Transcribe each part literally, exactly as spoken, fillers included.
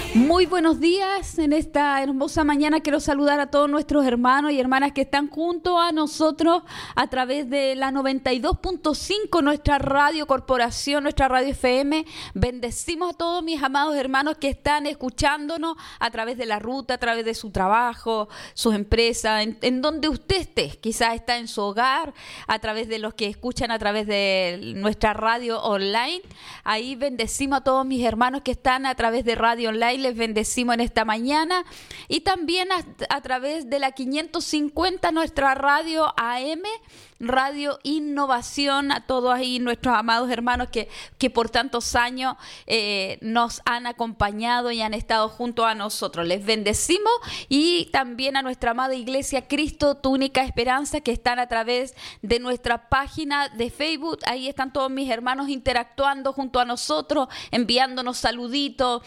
Muy buenos días. En esta hermosa mañana quiero saludar a todos nuestros hermanos y hermanas que están junto a nosotros a través de la noventa y dos punto cinco, nuestra radio corporación, nuestra radio F M. Bendecimos a todos mis amados hermanos que están escuchándonos a través de la ruta, a través de su trabajo, sus empresas, en, en donde usted esté. Quizás está en su hogar, a través de los que escuchan a través de nuestra radio online. Ahí bendecimos a todos mis hermanos que están a través de radio online. Les bendecimos en esta mañana y también a, a través de la quinientos cincuenta, nuestra radio A M, Radio Innovación, a todos ahí nuestros amados hermanos que, que por tantos años eh, nos han acompañado y han estado junto a nosotros. Les bendecimos y también a nuestra amada iglesia Cristo, tu única esperanza, que están a través de nuestra página de Facebook. Ahí están todos mis hermanos interactuando junto a nosotros, enviándonos saluditos,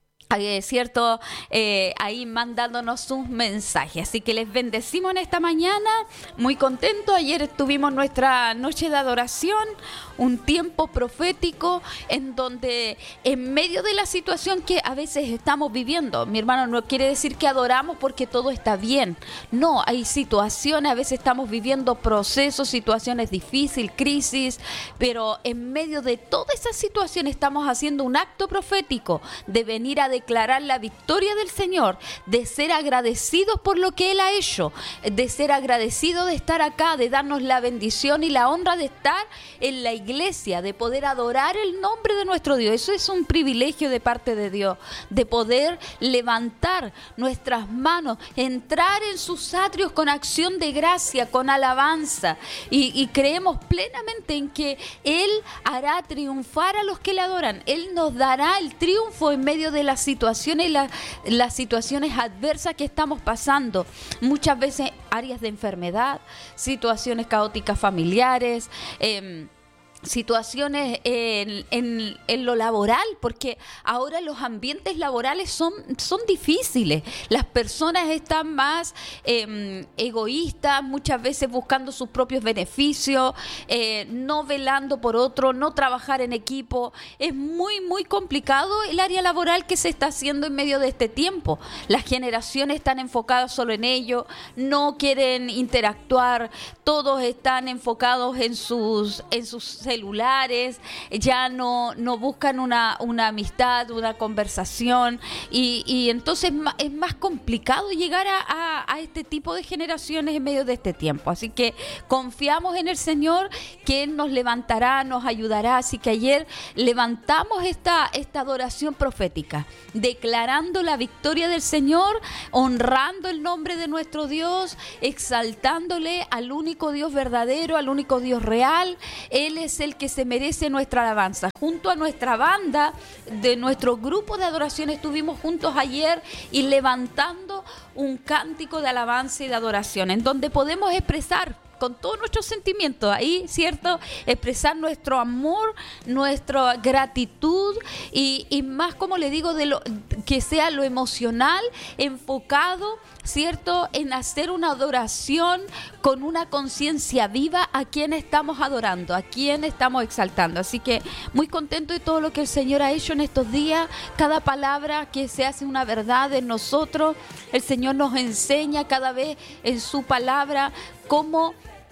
es cierto, eh, ahí mandándonos sus mensajes. Así que les bendecimos en esta mañana, muy contentos. Ayer tuvimos nuestra noche de adoración, un tiempo profético en donde en medio de la situación que a veces estamos viviendo, mi hermano, no quiere decir que adoramos porque todo está bien. No, hay situaciones, a veces estamos viviendo procesos, situaciones difíciles, crisis, pero en medio de toda esa situación estamos haciendo un acto profético de venir a declarar la victoria del Señor, de ser agradecidos por lo que Él ha hecho, de ser agradecidos de estar acá, de darnos la bendición y la honra de estar en la iglesia, de poder adorar el nombre de nuestro Dios. Eso es un privilegio de parte de Dios, de poder levantar nuestras manos, entrar en sus atrios con acción de gracia, con alabanza, y, y creemos plenamente en que Él hará triunfar a los que le adoran. Él nos dará el triunfo en medio de las situaciones y la, las situaciones adversas que estamos pasando. Muchas veces áreas de enfermedad, situaciones caóticas familiares, eh, situaciones en, en, en lo laboral, porque ahora los ambientes laborales son, son difíciles. Las personas están más eh, egoístas, muchas veces buscando sus propios beneficios, eh, no velando por otro, no trabajar en equipo. Es muy, muy complicado el área laboral que se está haciendo en medio de este tiempo. Las generaciones están enfocadas solo en ello, no quieren interactuar, todos están enfocados en sus, en sus celulares, ya no, no buscan una, una amistad, una conversación, y, y entonces es más complicado llegar a, a, a este tipo de generaciones en medio de este tiempo. Así que confiamos en el Señor, que Él nos levantará, nos ayudará. Así que ayer levantamos esta, esta adoración profética, declarando la victoria del Señor, honrando el nombre de nuestro Dios, exaltándole al único Dios verdadero, al único Dios real. Él es el que se merece nuestra alabanza. Junto a nuestra banda de nuestro grupo de adoración estuvimos juntos ayer y levantando un cántico de alabanza y de adoración en donde podemos expresar con todos nuestros sentimientos, ahí, ¿cierto? Expresar nuestro amor, nuestra gratitud y, y más, como le digo, de lo que sea lo emocional, enfocado, ¿cierto? En hacer una adoración con una conciencia viva a quien estamos adorando, a quien estamos exaltando. Así que muy contento de todo lo que el Señor ha hecho en estos días. Cada palabra que se hace una verdad en nosotros, el Señor nos enseña cada vez en su palabra cómo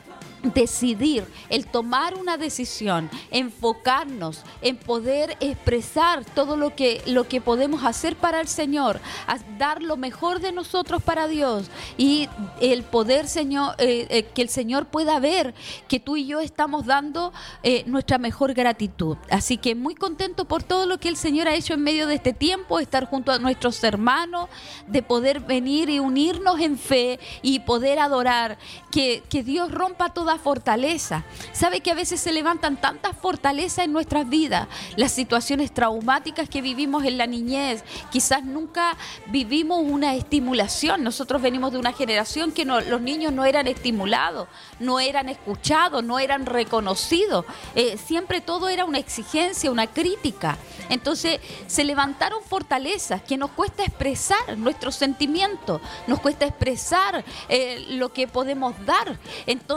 decidir, el tomar una decisión, enfocarnos en poder expresar todo lo que, lo que podemos hacer para el Señor, a dar lo mejor de nosotros para Dios, y el poder, Señor, eh, eh, que el Señor pueda ver que tú y yo estamos dando eh, nuestra mejor gratitud. Así que muy contento por todo lo que el Señor ha hecho en medio de este tiempo, estar junto a nuestros hermanos, de poder venir y unirnos en fe y poder adorar, que, que Dios rompa toda fortaleza. Sabe que a veces se levantan tantas fortalezas en nuestras vidas, las situaciones traumáticas que vivimos en la niñez, quizás nunca vivimos una estimulación. Nosotros venimos de una generación que no, los niños no eran estimulados, no eran escuchados, no eran reconocidos, eh, siempre todo era una exigencia, una crítica. Entonces se levantaron fortalezas que nos cuesta expresar nuestros sentimientos, nos cuesta expresar eh, lo que podemos dar. Entonces eh,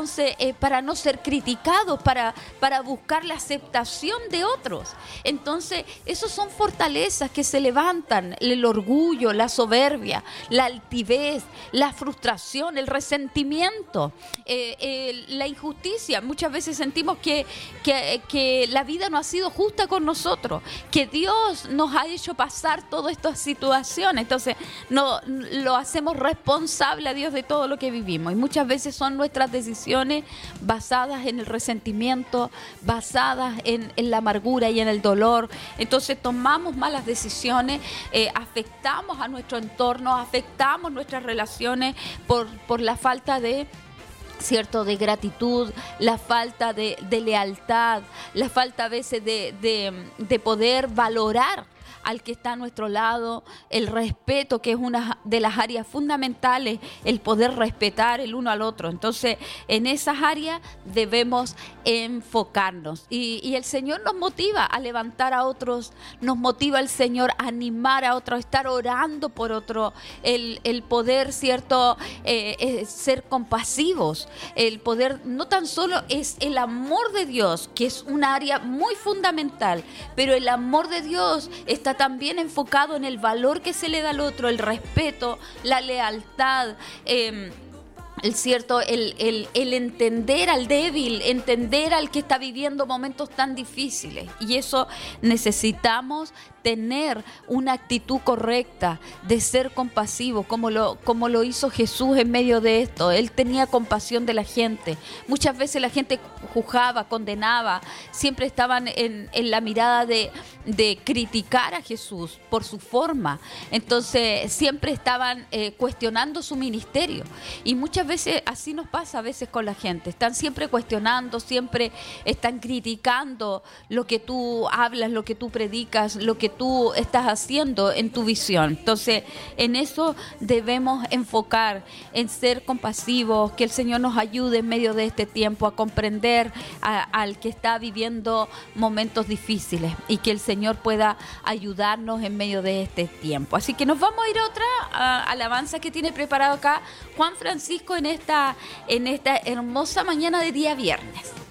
eh, para no ser criticados, para, para buscar la aceptación de otros. Entonces, esos son fortalezas que se levantan, el orgullo, la soberbia, la altivez, la frustración, el resentimiento, eh, eh, la injusticia. Muchas veces sentimos que, que, que la vida no ha sido justa con nosotros, que Dios nos ha hecho pasar todas estas situaciones. Entonces, no, lo hacemos responsable a Dios de todo lo que vivimos. Y muchas veces son nuestras decisiones basadas en el resentimiento, basadas en, en la amargura y en el dolor. Entonces, tomamos malas decisiones, eh, afectamos a nuestro entorno, afectamos nuestras relaciones por, por la falta de cierto de gratitud, la falta de, de lealtad, la falta a veces de, de, de poder valorar al que está a nuestro lado, el respeto, que es una de las áreas fundamentales, el poder respetar el uno al otro. Entonces, en esas áreas debemos enfocarnos. Y, y el Señor nos motiva a levantar a otros, nos motiva el Señor a animar a otros, a estar orando por otro, el, el poder, ¿cierto?, eh, eh, ser compasivos, el poder, no tan solo es el amor de Dios, que es un área muy fundamental, pero el amor de Dios está también enfocado en el valor que se le da al otro, el respeto, la lealtad, eh, el cierto, el, el, el entender al débil, entender al que está viviendo momentos tan difíciles. Y eso necesitamos tener una actitud correcta de ser compasivo, como lo, como lo hizo Jesús en medio de esto. Él tenía compasión de la gente. Muchas veces la gente juzgaba, condenaba, siempre estaban en, en la mirada de, de criticar a Jesús por su forma. Entonces siempre estaban eh, cuestionando su ministerio. Y muchas veces así nos pasa a veces con la gente. Están siempre cuestionando, siempre están criticando lo que tú hablas, lo que tú predicas, lo que tú estás haciendo en tu visión. Entonces, en eso debemos enfocar, en ser compasivos, que el Señor nos ayude en medio de este tiempo a comprender a, al que está viviendo momentos difíciles y que el Señor pueda ayudarnos en medio de este tiempo. Así que nos vamos a ir a otra a, alabanza que tiene preparado acá Juan Francisco en esta, en esta hermosa mañana de día viernes.